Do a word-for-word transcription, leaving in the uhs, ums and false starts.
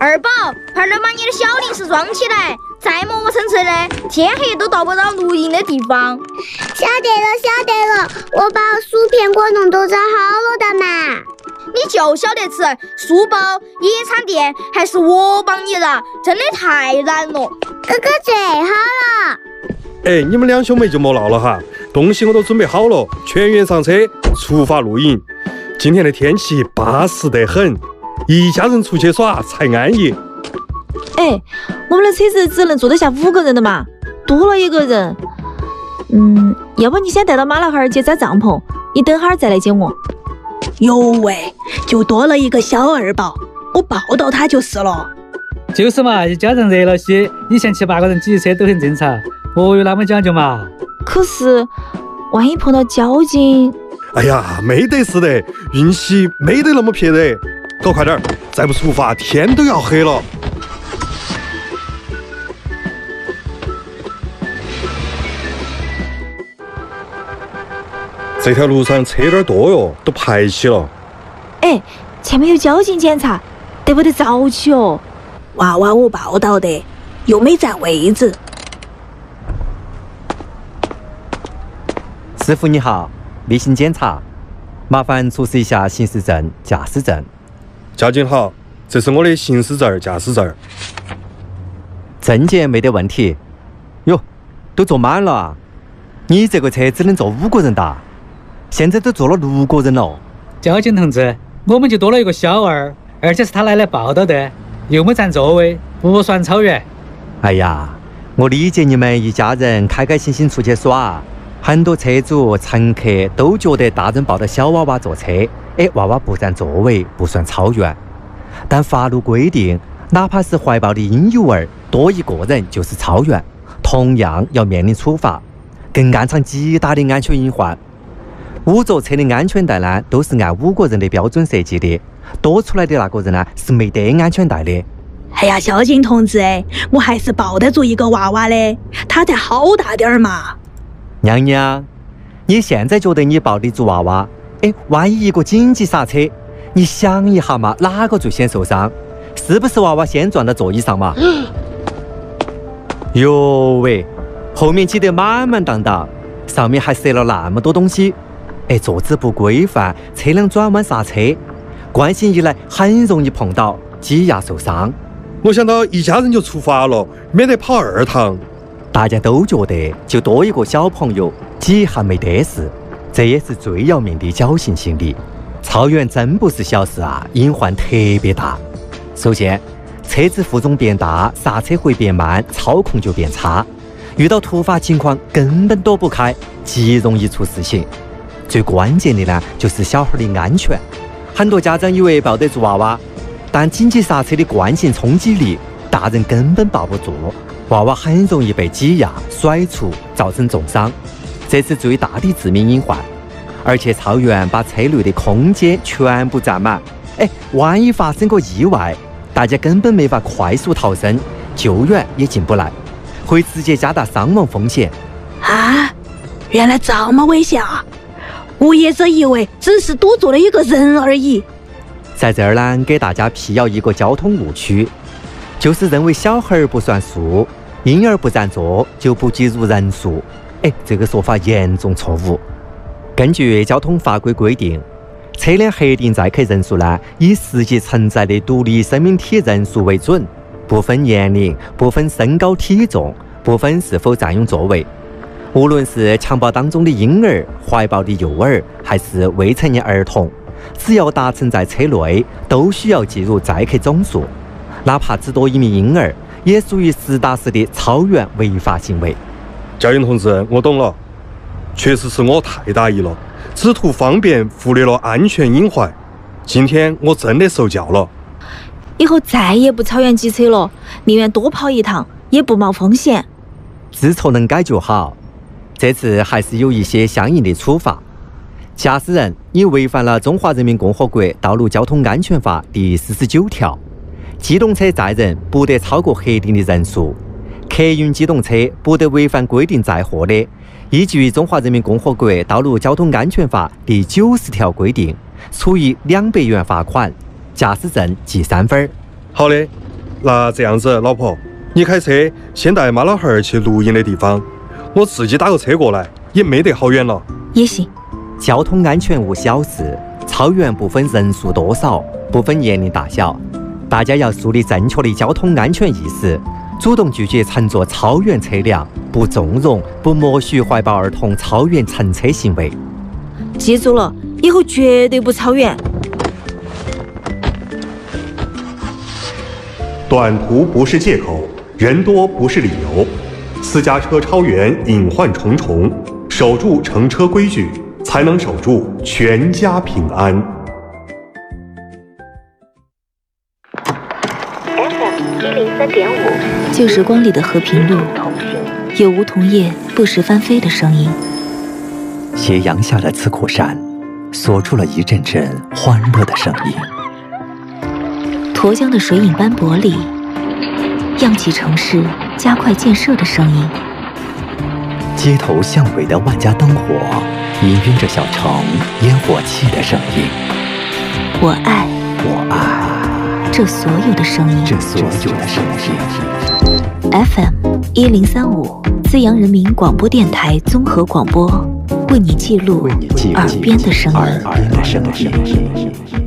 二宝，快点把你的小零食装起来，再磨磨蹭蹭的，天黑都到不到露营的地方。 晓得了，晓得了，我把薯片果冻都做好了的嘛。 你就晓得吃书包、野餐垫，还是我帮你的，真的太难了。 哥哥最好了。 哎，你们两兄妹就莫闹了哈，东西我都准备好了，全员上车，出发露营。今天的天气巴适得很，一家人出去耍才安逸。 哎，我们的车子只能坐得下五个人的嘛，多了一个人，嗯，要不你先带到马老汉儿去扎帐篷，你等会儿再来接我。 哟喂，就多了一个小二宝，我抱到他就是了。 就是嘛，一家人热闹些，以前七八个人挤车都很正常，何有那么讲究嘛？ 可是万一碰到交警…… 哎呀，没得事的，运气没得那么撇的，搞快点，再不出发天都要黑了。这条路上车有点多哟，都排起了。 哎，前面有交警检查，得不得早起哦？ 娃娃我抱到的，又没占位置。 师傅你好，例行检查，麻烦出示一下行驶证、驾驶证。 交警好，这是我的行驶证、驾驶证。 证件没得问题。哟，都坐满了啊！你这个车只能坐五个人的，现在都坐了六个人了。 交警同志，我们就多了一个小二，而且是他奶奶抱到的，又没占座位，不算超员。 哎呀，我理解你们一家人开开心心出去耍，很多车主乘客都觉得大人抱着小娃娃坐车，哎，娃娃不占座位不算超员。但法律规定，哪怕是怀抱的婴幼儿多一个人就是超员，同样要面临处罚，更暗藏极大的安全隐患。五座车的安全带呢，都是按五个人的标准设计的，多出来的那个人呢是没得安全带的。 哎呀，交警同志，我还是抱得住一个娃娃的，他才好大点儿嘛。 娘娘，你现在觉得你抱得住娃娃？哎，万一一个紧急刹车，你想一下嘛，哪个最先受伤？是不是娃娃先撞到座椅上嘛？哟喂，后面挤得满满当当，上面还塞了那么多东西，哎，坐姿不规范，车辆转弯刹车，惯性一来很容易碰到，挤压受伤。 我想到一家人就出发了，免得跑二趟。 大家都觉得就多一个小朋友，挤还没得事，这也是最要命的侥幸心理。超员真不是小事啊，隐患特别大。首先，车子负重变大，刹车会变慢，操控就变差，遇到突发情况根本躲不开，极容易出事情。最关键的呢，就是小孩的安全。很多家长以为抱得住娃娃，但紧急刹车的惯性冲击力，大人根本抱不住，娃娃很容易被挤压、甩出，造成重伤，这是最大的致命隐患。而且超员把车内的空间全部占满，哎，万一发生个意外，大家根本没法快速逃生，救援也进不来，会直接加大伤亡风险。 啊，原来这么危险啊！我一直以为只是多坐了一个人而已。 在这儿呢，给大家辟谣一个交通误区，就是认为小孩不算数，婴儿不占座就不计入人数。哎，这个说法严重错误。根据交通法规规定，车辆核定载客人数呢，以实际承载的独立生命体人数为准，不分年龄，不分身高体重，不分是否占用座位。无论是襁褓当中的婴儿、怀抱的幼儿，还是未成年儿童，只要达成在车内，都需要计入载客总数。哪怕只多一名婴儿，也属于实打实的超员违法行为。 交警同志，我懂了，确实是我太大意了，只图方便，忽略了安全隐患。今天我真的受教了， 以后再也不超员挤车了，宁愿多跑一趟，也不冒风险。 知错能改就好。这次还是有一些相应的处罚。驾驶人，你违反了《中华人民共和国道路交通安全法》第四十九条，机动车载人不得超过核定的人数，客运机动车不得违反规定载货的，依据《中华人民共和国道路交通安全法》第九十条规定，处以两百元罚款，驾驶证记三分。 好的， 那这样子，老婆，你开车先带妈老汉儿去录音的地方，我自己打个车过来，也没得好远了。 也行。 交通安全无小事，草原不分人数多少，不分年龄大小，大家要树立正确的交通安全意识，主动拒绝乘坐超员车辆，不纵容、不默许怀抱儿童超员乘车行为。 记住了，以后绝对不超员。 短途不是借口，人多不是理由。私家车超员隐患重重，守住乘车规矩，才能守住全家平安。 F M 一零三点五， 旧时光里的和平路，有梧桐叶不时翻飞的声音。 斜阳下的刺库山，锁住了一阵阵欢乐的声音。 沱江的水影斑驳里，漾起城市加快建设的声音。 街头巷尾的万家灯火，氤氲着小城烟火气的声音。 我爱， 我爱这所有的声音， 这所有的声音。 F M 一零三五，资阳人民广播电台综合广播，为你记录耳边的声音。 耳边的声音。